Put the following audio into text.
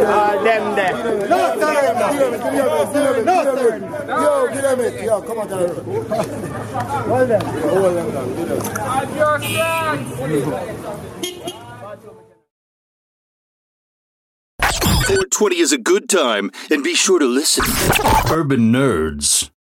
Them there. No, sir. Yo, give them it. Yo, come on, tell them. Hold them. Hold them down. At your strength. 420 is a good time, and be sure to listen. Urban Nerds.